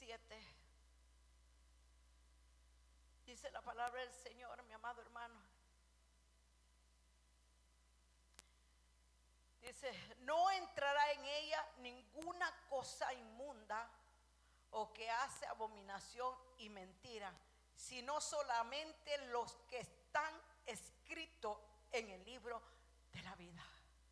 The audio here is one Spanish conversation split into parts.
7. Dice la palabra del Señor, mi amado hermano. Dice: no entrará en ella ninguna cosa inmunda o que hace abominación y mentira, sino solamente los que están escritos en el libro de la vida.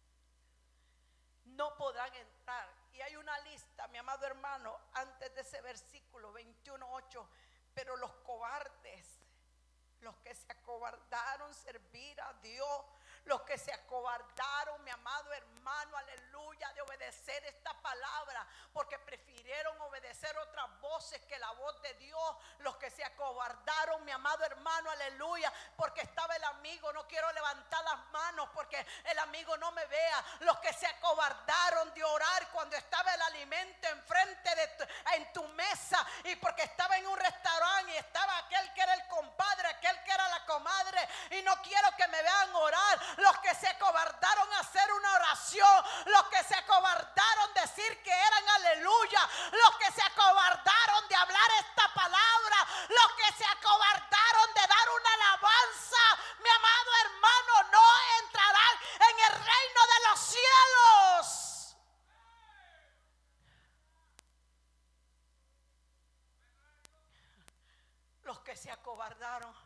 No podrán entrar. Y hay una lista, mi amado hermano, antes de ese versículo 21:8. Pero los cobardes, los que se acobardaron servir a Dios, los que se acobardaron, mi amado hermano, aleluya, de obedecer esta palabra, porque prefirieron obedecer otras voces que la voz de Dios. Los que se acobardaron, mi amado hermano, aleluya, porque estaba el amigo. No quiero levantar las manos porque el amigo no me vea. Los que se acobardaron de orar cuando estaba el alimento enfrente en tu mesa, y porque estaba en un restaurante y estaba aquel que era el compadre, aquel que era la comadre, y no quiero que me vean orar. Los que se acobardaron a hacer una oración, los que se acobardaron decir que eran aleluya, los que se acobardaron de hablar esta palabra, los que se acobardaron de dar una alabanza, mi amado hermano, no entrarán en el reino de los cielos. Los que se acobardaron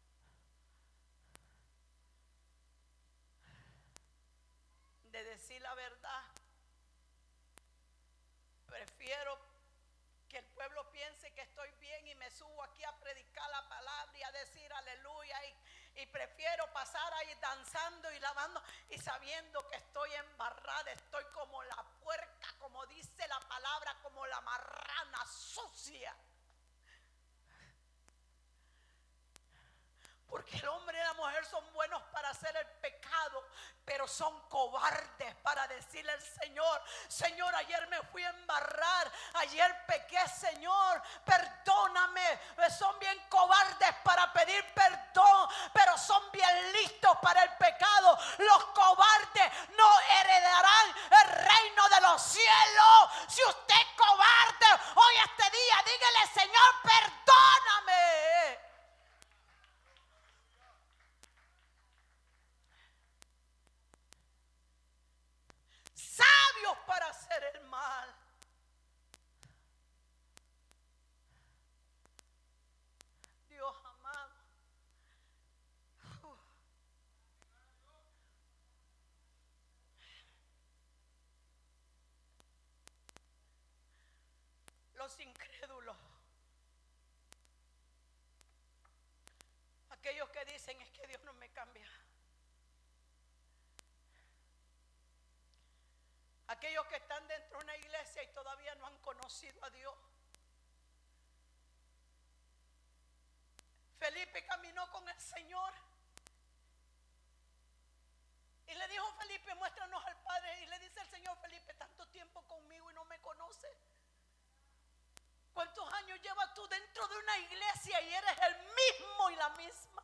de decir la verdad. Prefiero que el pueblo piense que estoy bien y me subo aquí a predicar la palabra y a decir aleluya, y prefiero pasar ahí danzando y lavando y sabiendo que estoy embarrada, estoy como la puerca, como dice la palabra, como la marrana sucia. Porque el hombre y la mujer son buenos para hacer el pecado, pero son cobardes para decirle al Señor: Señor, ayer me fui a embarrar, ayer pequé, Señor, perdóname. Son bien cobardes para pedir perdón, pero son bien listos para el pecado. Los cobardes no heredarán el reino de los cielos. Si usted es cobarde hoy, este día, dígale: Señor, perdóname. Sabios para hacer el mal. Dios amado. Los incrédulos, aquellos que dicen: es que Dios no me cambia. Aquellos que están dentro de una iglesia y todavía no han conocido a Dios. Felipe caminó con el Señor y le dijo: Felipe, muéstranos al Padre. Y le dice el Señor: Felipe, tanto tiempo conmigo y no me conoces. ¿Cuántos años llevas tú dentro de una iglesia y eres el mismo y la misma?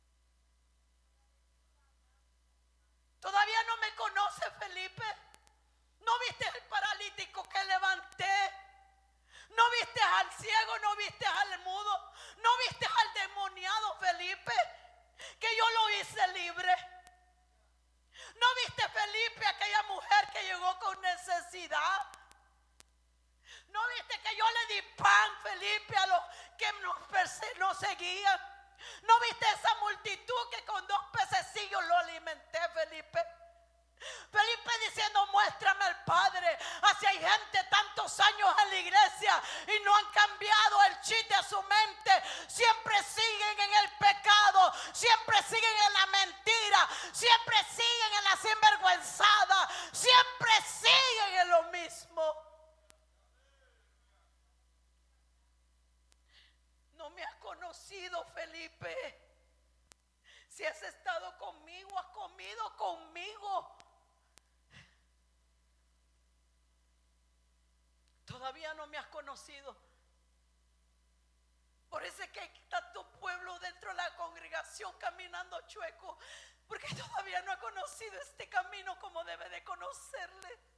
¿Todavía no me conoces, Felipe? ¿No viste el paralítico que levanté? ¿No viste al ciego? ¿No viste al mudo? ¿No viste al demoniado, Felipe, que yo lo hice libre? ¿No viste, Felipe, aquella mujer que llegó con necesidad? ¿No viste que yo le di pan, Felipe, a los que nos seguían? ¿No viste esa multitud que con 2 pececillos lo alimenté, Felipe? Felipe diciendo: muéstrame al Padre. Así hay gente tantos años en la iglesia y no han cambiado el chip de su mente. Siempre siguen en el pecado, siempre siguen en la mentira, siempre siguen en la sinvergüenzada, siempre siguen en lo mismo. No me has conocido, Felipe. Si has estado conmigo, has comido conmigo. Todavía no me has conocido. Por eso es que hay tanto pueblo dentro de la congregación caminando chueco, porque todavía no ha conocido este camino como debe de conocerle.